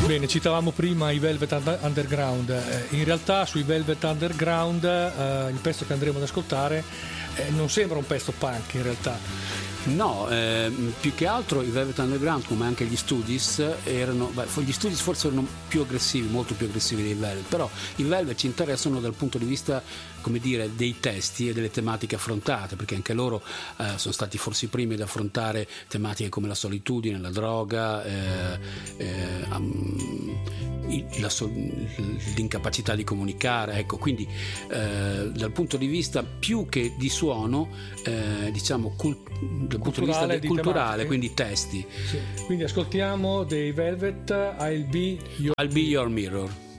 Bene, citavamo prima i Velvet Underground. In realtà sui Velvet Underground il pezzo che andremo ad ascoltare non sembra un pezzo punk in realtà. No, più che altro i Velvet Underground, come anche gli Stooges, gli Stooges forse erano più aggressivi, molto più aggressivi dei Velvet, però i Velvet ci interessano dal punto di vista, come dire, dei testi e delle tematiche affrontate, perché anche loro sono stati forse i primi ad affrontare tematiche come la solitudine, la droga, l'incapacità di comunicare, ecco, quindi dal punto di vista più che di suono, diciamo dal punto di vista culturale, quindi testi. Sì. Quindi ascoltiamo dei Velvet I'll Be Your Mirror.